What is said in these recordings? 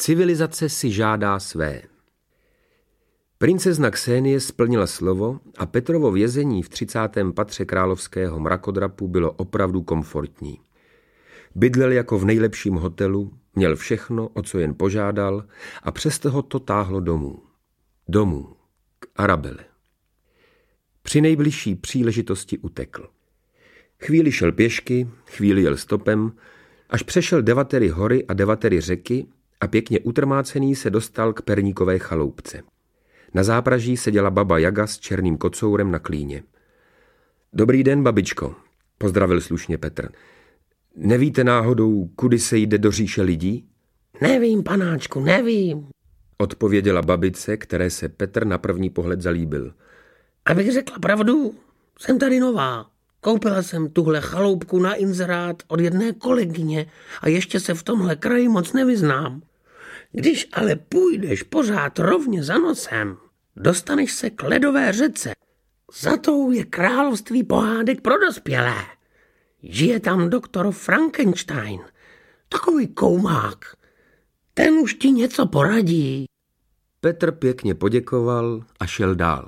Civilizace si žádá své. Princezna Ksenie splnila slovo a Petrovo vězení v 30. patře královského mrakodrapu bylo opravdu komfortní. Bydlel jako v nejlepším hotelu, měl všechno, o co jen požádal, a přesto ho to táhlo domů. Domů, k Arabele. Při nejbližší příležitosti utekl. Chvíli šel pěšky, chvíli jel stopem, až přešel 9 hory a 9 řeky a pěkně utrmácený se dostal k perníkové chaloupce. Na zápraží seděla baba Jaga s černým kocourem na klíně. Dobrý den, babičko, pozdravil slušně Petr. Nevíte náhodou, kudy se jde do říše lidí? Nevím, panáčku, nevím, odpověděla babice, které se Petr na první pohled zalíbil. Abych řekla pravdu, jsem tady nová. Koupila jsem tuhle chaloupku na inzerát od jedné kolegyně a ještě se v tomhle kraji moc nevyznám. Když ale půjdeš pořád rovně za nosem, dostaneš se k ledové řece. Za tou je království pohádek pro dospělé. Žije tam doktor Frankenstein, takový koumák. Ten už ti něco poradí. Petr pěkně poděkoval a šel dál.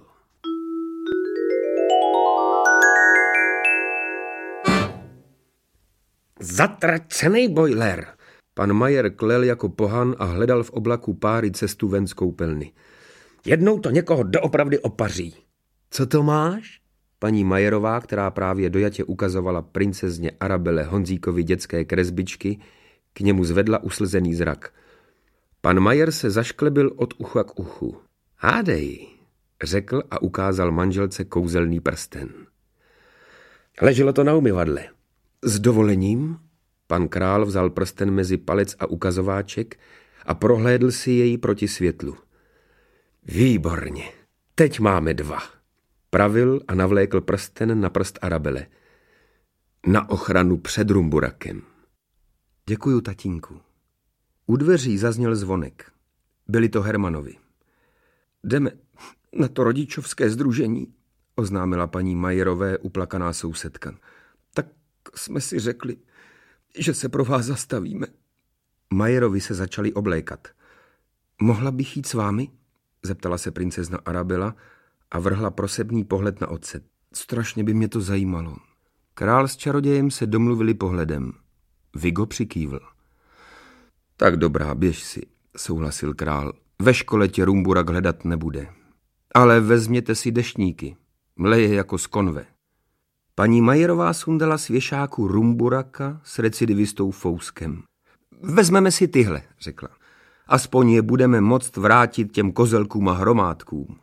Zatracený bojler. Pan Majer klel jako pohan a hledal v oblaku páry cestu ven z koupelny. Jednou to někoho doopravdy opaří. Co to máš? Paní Majerová, která právě dojatě ukazovala princezně Arabele Honzíkovi dětské kresbičky, k němu zvedla uslzený zrak. Pan Majer se zašklebil od ucha k uchu. Hádej, řekl a ukázal manželce kouzelný prsten. Leželo to na umyvadle. S dovolením? Pan král vzal prsten mezi palec a ukazováček a prohlédl si jej proti světlu. Výborně, teď máme 2. Pravil a navlékl prsten na prst Arabele. Na ochranu před Rumburakem. Děkuju, tatínku. U dveří zazněl zvonek. Byli to Hermanovi. Jdeme na to rodičovské sdružení, oznámila paní Majerové uplakaná sousedka. Tak jsme si řekli, že se pro vás zastavíme. Majerovi se začali oblékat. Mohla bych jít s vámi? Zeptala se princezna Arabela a vrhla prosebný pohled na otce. Strašně by mě to zajímalo. Král s čarodějem se domluvili pohledem. Vigo přikývl. Tak dobrá, běž si, souhlasil král. Ve škole tě Rumburak hledat nebude. Ale vezměte si deštníky. Mleje jako z konve. Paní Majerová sundala z věšáku Rumburaka s recidivistou Fouskem. Vezmeme si tyhle, řekla. Aspoň je budeme moct vrátit těm kozelkům a hromádkům.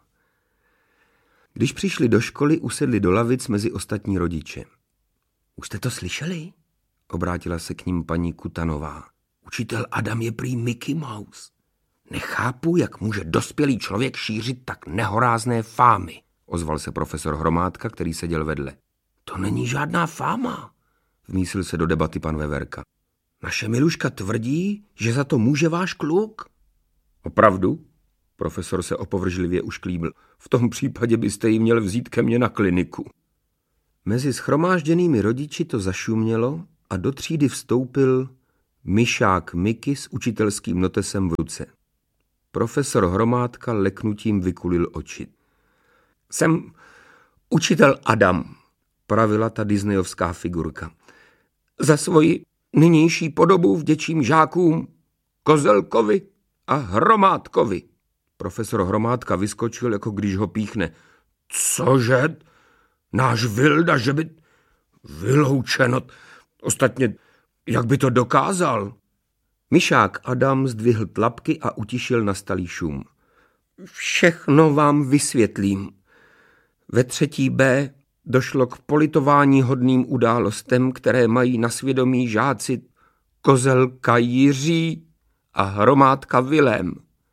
Když přišli do školy, usedli do lavic mezi ostatní rodiče. Už jste to slyšeli? Obrátila se k ním paní Kutanová. Učitel Adam je prý Mickey Mouse. Nechápu, jak může dospělý člověk šířit tak nehorázné fámy, ozval se profesor Hromádka, který seděl vedle. To není žádná fáma, vmísil se do debaty pan Veverka. Naše Miluška tvrdí, že za to může váš kluk. Opravdu? Profesor se opovržlivě ušklíbil. V tom případě byste ji měl vzít ke mně na kliniku. Mezi shromážděnými rodiči to zašumělo a do třídy vstoupil myšák Miky s učitelským notesem v ruce. Profesor Hromádka leknutím vykulil oči. Jsem učitel Adam, pravila ta disneyovská figurka. Za svoji nynější podobu vděčím žákům Kozelkovi a Hromádkovi. Profesor Hromádka vyskočil, jako když ho píchne. Cože? Náš Vilda, že by... Vyloučeno. Ostatně, jak by to dokázal? Myšák Adam zdvihl tlapky a utišil nastalý šum. Všechno vám vysvětlím. Ve 3. B došlo k politování hodným událostem, které mají na svědomí žáci Kozelka Jiří a Hromádka Vilém.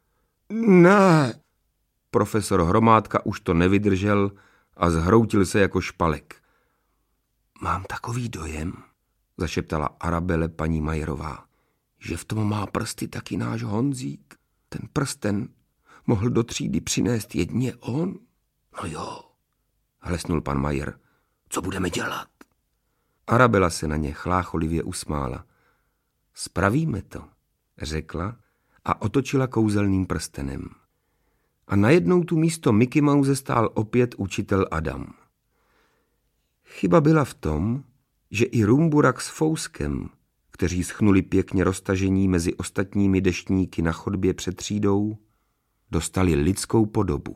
Ne. Profesor Hromádka už to nevydržel a zhroutil se jako špalek. Mám takový dojem, zašeptala Arabele paní Majerová, že v tom má prsty taky náš Honzík. Ten prsten mohl do třídy přinést jedině on. No jo, hlesnul pan Majer. Co budeme dělat? Arabela se na ně chlácholivě usmála. Spravíme to, řekla a otočila kouzelným prstenem. A najednou tu místo Mickey Mouse stál opět učitel Adam. Chyba byla v tom, že i Rumburak s Fouskem, kteří schnuli pěkně roztažení mezi ostatními deštníky na chodbě před třídou, dostali lidskou podobu.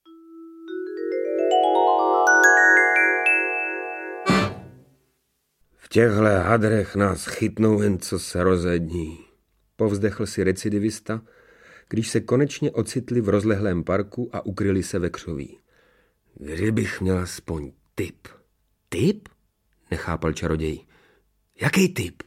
V těchto hadrech nás chytnou jen co se rozední, povzdechl si recidivista, když se konečně ocitli v rozlehlém parku a ukryli se ve křoví. Kdybych měl aspoň tip. Tip? Nechápal čaroděj. Jaký tip?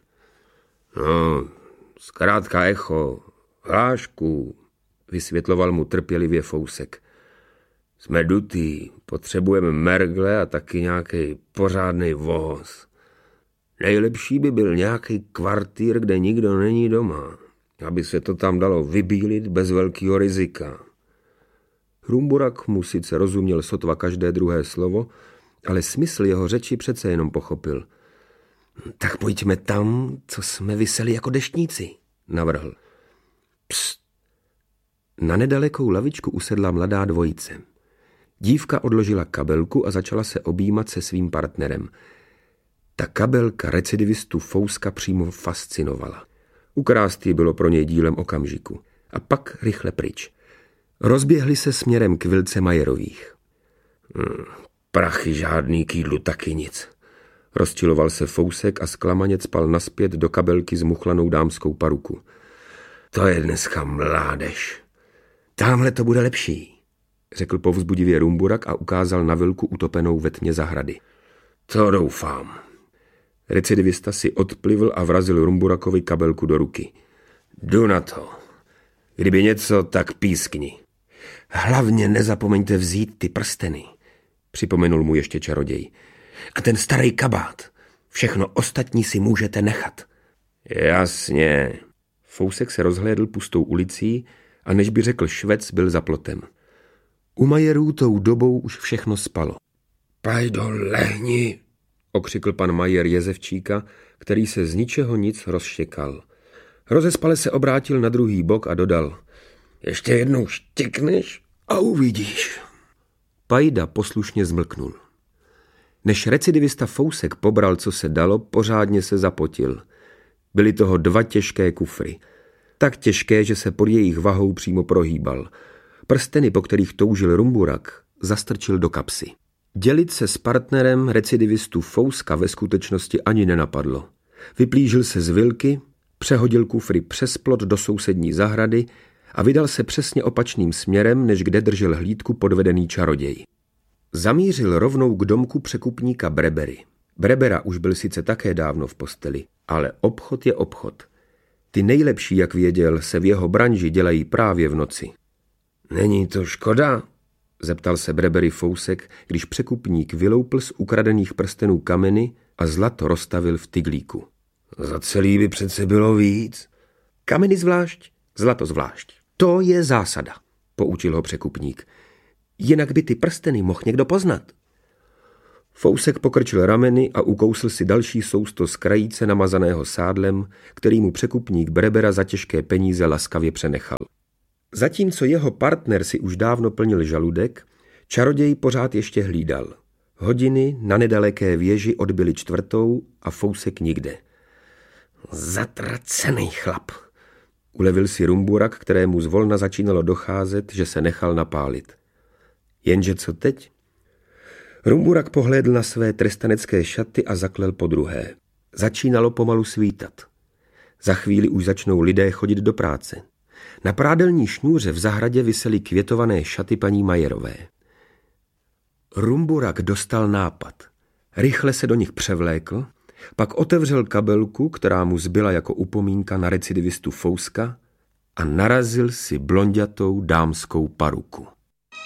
No, zkrátka echo, hlášku, vysvětloval mu trpělivě Fousek. Jsme dutý, potřebujeme mergle a taky nějaký pořádnej voz. Nejlepší by byl nějaký kvartýr, kde nikdo není doma, aby se to tam dalo vybílit bez velkého rizika. Rumburak mu sice rozuměl sotva každé druhé slovo, ale smysl jeho řeči přece jenom pochopil. Tak pojďme tam, co jsme viseli jako deštníci, navrhl. Pst. Na nedalekou lavičku usedla mladá dvojice. Dívka odložila kabelku a začala se objímat se svým partnerem. Ta kabelka recidivistu Fouska přímo fascinovala. Ukrást ji bylo pro něj dílem okamžiku. A pak rychle pryč. Rozběhli se směrem k vilce Majerových. Prachy žádný k jídlu taky nic. Rozčiloval se Fousek a zklamaně cpal naspět do kabelky zmuchlanou dámskou paruku. To je dneska mládež. Támhle to bude lepší, řekl povzbudivě Rumburak a ukázal na vilku utopenou ve tmě zahrady. To doufám. Recidivista si odplivl a vrazil Rumburakovi kabelku do ruky. Jdu na to. Kdyby něco, tak pískni. Hlavně nezapomeňte vzít ty prsteny, připomenul mu ještě čaroděj. A ten starý kabát. Všechno ostatní si můžete nechat. Jasně. Fousek se rozhlédl pustou ulicí a než by řekl švec, byl za plotem. U Majerů tou dobou už všechno spalo. Pajdo, lehni, okřikl pan Majer Jezevčíka, který se z ničeho nic rozštěkal. Rozespale se obrátil na druhý bok a dodal. Ještě jednou štěkneš a uvidíš. Pajda poslušně zmlknul. Než recidivista Fousek pobral, co se dalo, pořádně se zapotil. Byly toho 2 těžké kufry. Tak těžké, že se pod jejich vahou přímo prohýbal. Prsteny, po kterých toužil Rumburak, zastrčil do kapsy. Dělit se s partnerem recidivistu Fouska ve skutečnosti ani nenapadlo. Vyplížil se z vilky, přehodil kufry přes plot do sousední zahrady a vydal se přesně opačným směrem, než kde držel hlídku podvedený čaroděj. Zamířil rovnou k domku překupníka Brebery. Brebera už byl sice také dávno v posteli, ale obchod je obchod. Ty nejlepší, jak věděl, se v jeho branži dělají právě v noci. Není to škoda? Zeptal se Brebery Fousek, když překupník vyloupl z ukradených prstenů kameny a zlato rozstavil v tyglíku. Za celý by přece bylo víc. Kameny zvlášť, zlato zvlášť. To je zásada, poučil ho překupník. Jinak by ty prsteny mohl někdo poznat. Fousek pokrčil rameny a ukousl si další sousto z krajíce namazaného sádlem, který mu překupník Brebera za těžké peníze laskavě přenechal. Zatímco jeho partner si už dávno plnil žaludek, čaroděj pořád ještě hlídal. Hodiny na nedaleké věži odbyly 4. a Fousek nikde. Zatracený chlap, ulevil si Rumburak, kterému zvolna začínalo docházet, že se nechal napálit. Jenže co teď? Rumburak pohlédl na své trestanecké šaty a zaklel podruhé. Začínalo pomalu svítat. Za chvíli už začnou lidé chodit do práce. Na prádelní šňůře v zahradě visely květované šaty paní Majerové. Rumburak dostal nápad. Rychle se do nich převlékl, pak otevřel kabelku, která mu zbyla jako upomínka na recidivistu Fouska, a narazil si blonďatou dámskou paruku.